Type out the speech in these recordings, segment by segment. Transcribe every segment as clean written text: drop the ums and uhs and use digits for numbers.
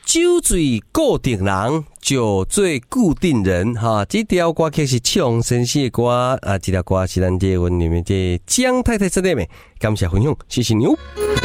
酒醉固定人，酒醉固定人哈。这条歌曲是七龙先生的歌啊，这条歌是咱这文里面这江太太之类的，感谢分享，谢谢你哦。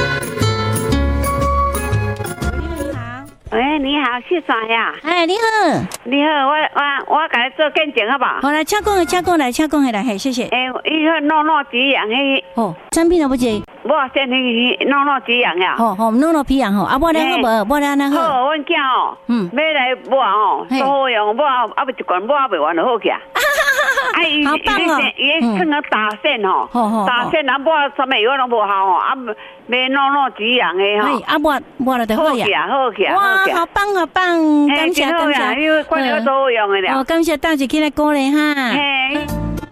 喂，你好，是啥呀？ 哎，你好， 你好，我给你做见证好不好？ 好来，请讲来，嘿，谢谢。 伊个诺诺滋养迄哦，产品都不接。 我先去诺诺滋养呀。 好，诺诺皮养好，啊，我来好无？我来安好。 好，阮囝哦，要来抹哦，都好用，抹啊不一罐抹未完就好起啊。 好棒哦！ 伊算个打线哦，打线啊抹什么药拢无效哦，啊买诺诺滋养的吼。 啊抹了就好呀。 好起啊！ 哇，好棒！感谢， 因为罐头都好用的了。 哦，感谢大姐起来鼓励哈。 嘿。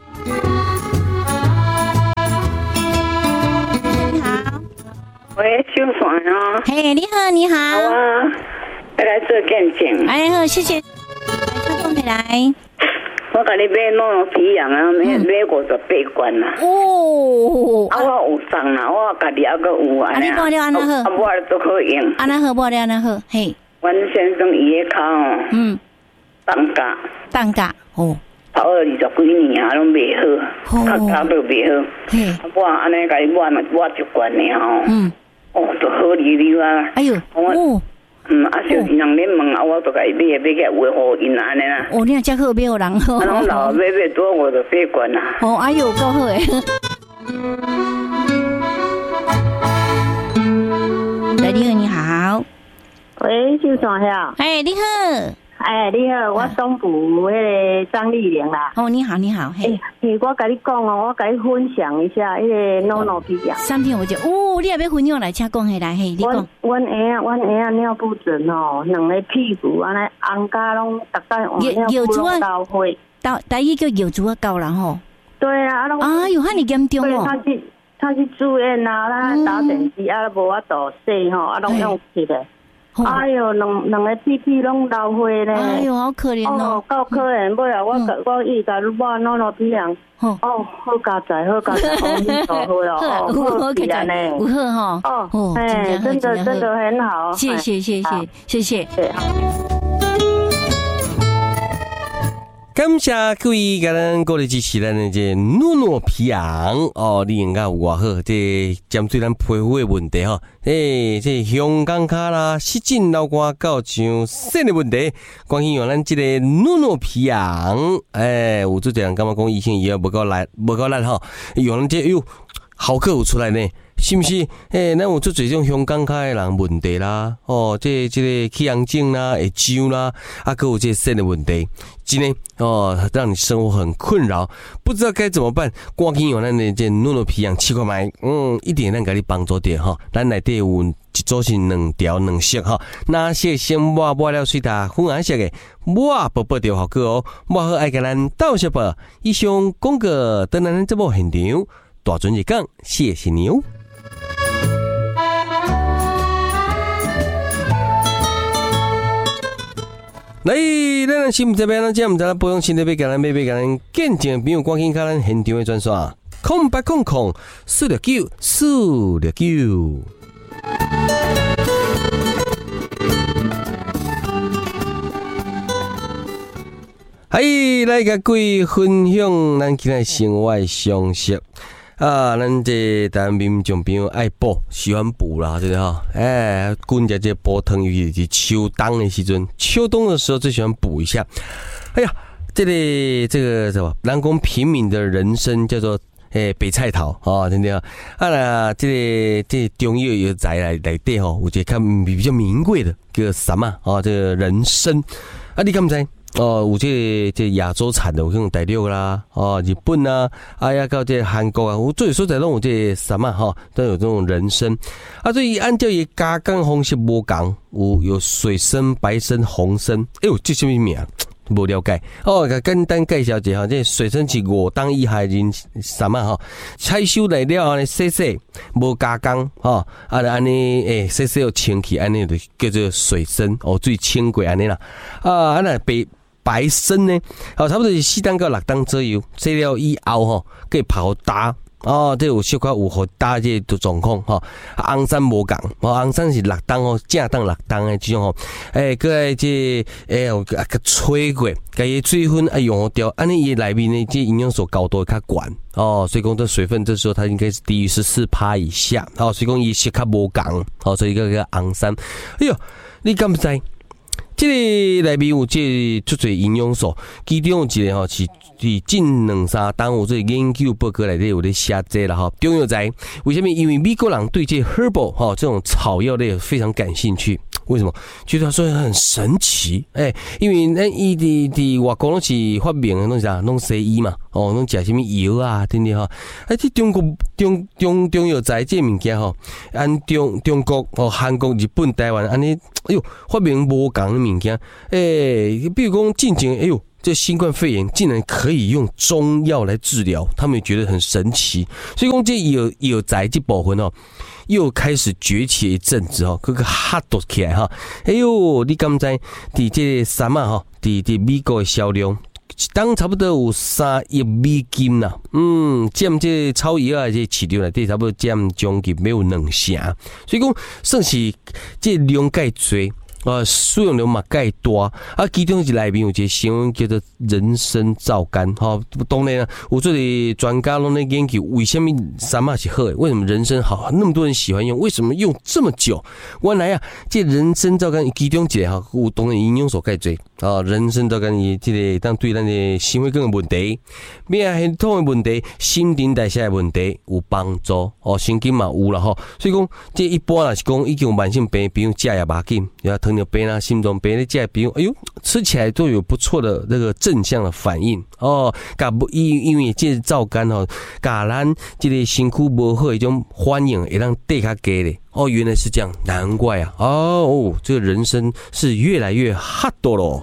喂，小凡哦。 嘿，你好。 好啊，来做见证。 哎，好，谢谢。放回来。 我给你买诺诺皮养啊，买58罐啦。 哦。 啊，我有送啦，我家己还阁有啊。 你报了安那好。 啊，我都好用。 安那好，报了安那好，嘿。 阮先生伊个骹哦，当价哦。 跑了20几年啊，拢袂好，脚都袂好。 嘿。 我安尼甲伊抹一罐尔吼。哦，都好哩哩啊！ 哎呦，哦， 就是人咧问啊，我都甲伊买起来维护因安尼啦。 哦，你若遮好买互人好。 啊，拢老买多我就8罐啦。 哦，哎呦，够好诶！来，你好。 喂，就怎样？ 哎，你好。 哎，你好，我东部迄个张丽玲啦。 哦，你好。 嘿，我甲你讲哦，我甲你分享一下迄个诺诺皮养。 产品我就哦，你也要分享来，请讲下来，嘿，你讲。 阮儿啊尿不准哦，两个屁股安尼红甲拢逐摆尿不拢倒血。 台语叫尿珠啊高啦吼。 对啊， 哎呦，遐尼严重哦。 他去住院啊，咱打点滴啊，无法度洗吼，啊，拢用起来。哎呦，两个屁屁拢流血咧！ 哎呦，好可怜哦！ 够可怜，尾啊，我伊甲抹诺诺皮养。哦，好加载，阿弥陀佛哦，好起来呢， 有好哈。 哦，哎，真的很好。 谢谢。 感谢各位甲咱鼓励支持咱的这诺诺皮养哦，你应该有偌好，这针对咱皮肤的问题吼，这香港卡啦、湿疹、流汗、到像肾的问题，关系用咱这个诺诺皮养，有做这人感觉讲医生以后无够力吼，用咱这效果有出来呢。是不是？咱有做这种香港卡的人问题啦，哦，这个起阳症啦、会痒啦，还有这肾的问题，真的哦，让你生活很困扰，不知道该怎么办。赶紧用咱的这诺诺皮养试看卖，一定咱给你帮助点哈。咱内底有一组是2色哈，哪些先抹了水塔粉红色的，抹不着效果哦，抹好爱给咱倒下吧。以上广告等咱节目现场，大准日讲，谢谢你哦。来，咱新这边咱这唔知不用新这边给咱买给咱见证朋友关心看咱现场的专线0800469469。嘿，来甲各位分享咱今日生活常识。咱这台湾民众朋友爱补，喜欢补啦，对不对哈？滚在这补汤，尤其是秋冬的时阵，秋冬的时候最喜欢补一下。哎呀，这个什么？人讲平民的人参叫做白菜头哦，真的啊！这中药药材来底吼，有一个比较名贵的叫什么哦？这个人参啊，你敢不知？哦，有这亚洲产的，有像大陆啦，日本啊，呀到这韩国啊，有最所在拢有这什么哈，都有这种人参啊。所以按照伊加工方式无共，有水参、白参、红参，这什么名？无了解哦，简单介绍一下，这水参是5当以下人什么哈，采收来了安尼洗，无加工哈，安尼洗要清气，安尼就叫做水参哦，最清过安尼啦那白参呢，差不多是4当到6当左右，洗了以后吼，可以泡打哦，这有小可有互大这个状况吼，红山无共，红山是6档哦，正档6档的这种吼，个这有个吹过，甲伊水分用掉，安尼伊内面呢这营养素高度较悬哦，所以讲这水分这时候它应该是低于14%以下，哦，所以讲伊是较无共，哦，所以个红山，哎哟，你敢不知？这个内面有这足侪营养素，其中有一个吼是近2-3档有这研究报告内底有咧写这啦吼。重要在为什么？因为美国人对这 herbal 哈这种草药类非常感兴趣。为什么？觉得说很神奇，因为咱伊伫外国拢是发明的弄啥，弄西医嘛，哦，弄食什么药啊，等等哈。这中国中药材这物件吼，按中国哦、韩国、日本、台湾安尼，哎呦，发明无共的物件，比如讲进前，哎呦。这新冠肺炎竟然可以用中药来治疗，他们也觉得很神奇。所以讲这药材这部分哦，又开始崛起一阵子哦，个哈多起来哈。哎呦，你敢知？伫这三啊哈，伫美国的销量，当差不多有3亿美金啦。占这草药啊这市场内底差不多占将近没有2成，所以讲算是这量介多。使用量嘛介大，其中是内面有一个成分叫做人参皂苷，当然有这里专家拢在研究为什么什么是好的，为什么人参好，那么多人喜欢用，为什么用这么久？原来这人参皂苷其中一个有当然营养素介多，人参皂苷伊这个当对咱的心血管的问题、免疫系统的问题、新陈代谢的问题有帮助，神经嘛有啦吼，所以讲这一般啦是讲已经有慢性病，比如食也无紧，糖尿病啊、心脏病的这比如哎呦，吃起来都有不错的那个正向的反应哦。因为这皂苷哦，甲咱这个身躯无好一种反应会让对较低的哦。原来是这样，难怪啊！哦，这个人参是越来越hot多咯。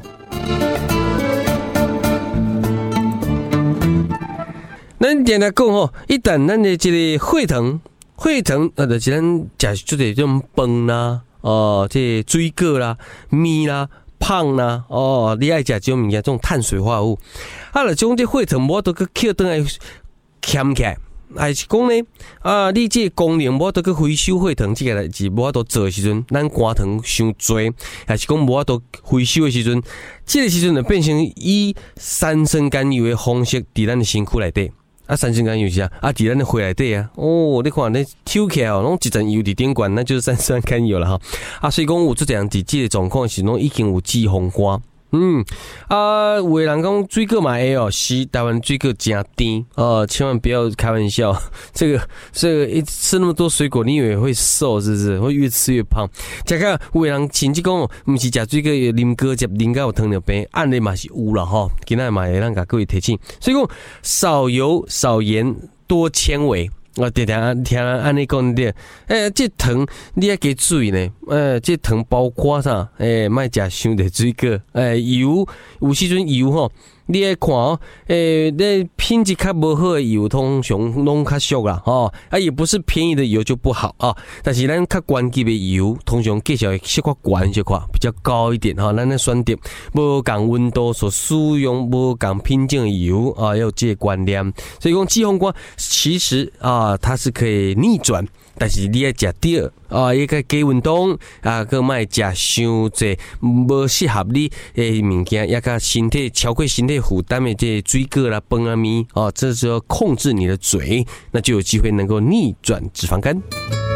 咱简单讲吼，一旦咱的这个血糖，就是咱食出这种饭啦。这水果啦、面啦、胖啦，你爱食这种物件，这种碳水化合物，就将这血糖无都去捡回来欠起来，还是讲呢？你这功能无都去回收血糖，这个代志无都做的时阵，咱肝糖伤多，还是讲无都回收的时阵，这个时阵就变成以三酸甘油的方式伫咱的身躯内底。三酸甘油是伫咱的血内底啊。你看你抽起来拢一层油伫顶管，那就是三酸甘油了哈。所以讲有这样伫这个状况是拢已经有脂肪肝。有的人讲水果嘛会是台湾水果真甜千万不要开玩笑。这个一吃那么多水果，你以为会瘦是不是？会越吃越胖。加上有的人甚至讲，不是吃水果啉果汁啉到有糖尿病，按理嘛是有啦哈。今仔嘛会让各位提醒，所以讲少油少盐多纤维。听人安尼讲的，这糖你要加注意呢。这糖包括啥？莫食伤多水果。油有时阵油吼，你要看那品质较无好的油，通常拢较俗啦也不是便宜的油就不好但是咱较高级的油，通常价钱会小可悬小可比较高一点咱的选择无共温度所使用无共品种的油要有这个观念。所以讲脂肪肝其实它是可以逆转，但是你要食对也该加运动佮莫食伤济无适合你的物件，也甲身体超过身体负担的这水果啦、饭啊、面这时候控制你的嘴，那就有机会能够逆转脂肪肝。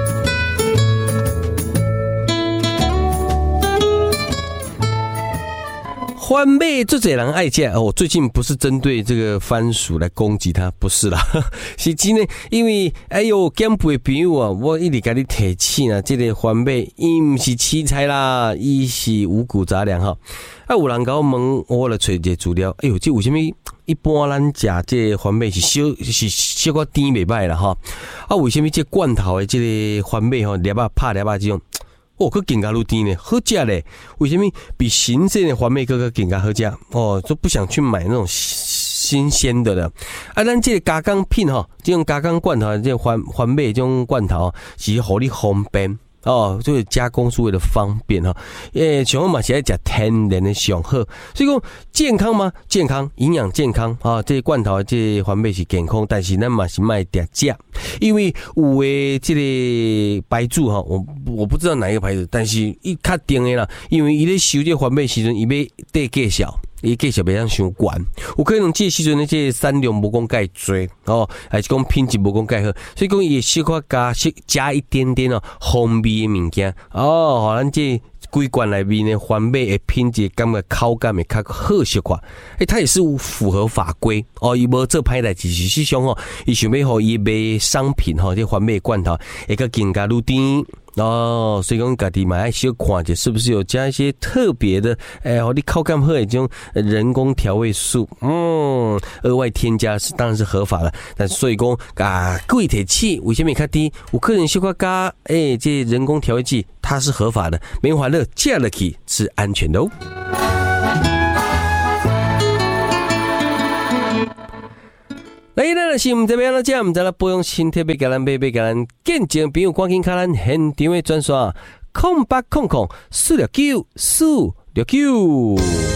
番麦最侪人爱吃最近不是针对这个番薯来攻击它，不是啦，是真的，因为减肥的朋友我一直跟你提醒这个番麦伊不是青菜啦，伊是五谷杂粮有人跟我问，我来找一个资料，这为什么一般咱食这番麦是小可甜袂歹啦为什么这罐头的这个番麦粒拍粒这种佫更加愈甜呢，好食嘞！为什么比新鲜的番麦更加好食？就不想去买那种新鲜的了。咱这个加工品这种加工罐头，这番麦这种罐头是互你方便哦，就是加工是为了方便哈。像我嘛是爱食天然的上好，所以讲健康吗？健康，营养健康啊。这罐头这环贝是健康，但是咱嘛是卖点价，因为有的这个牌子哈，我不知道哪一个牌子，但是伊较定的啦，因为伊咧收这环贝时阵，伊要得介绍。伊介绍袂当伤悬，有可能这时阵呢，这产量无讲介多哦，还是讲品质无讲介好，所以讲伊小可加一点点哦，风味的物件哦，互咱这规罐内面呢，环贝的品质感觉口感会较好些寡。它也是符合法规哦，伊无做歹代志，是想吼，伊想要互伊卖商品吼，这环贝罐头会较更加愈甜。哦，所以讲家己嘛爱小看者，是不是有加一些特别的，互你口感好的这种人工调味素，额外添加是当然是合法的，但所以讲贵铁气为什么较低？有可能小可加这人工调味剂，它是合法的，免欢乐加了去是安全的哦。来，咱是唔知要安怎食，唔知啦保养身体，要甲咱买，甲咱见证朋友赶紧卡咱现场的专线，0800469469。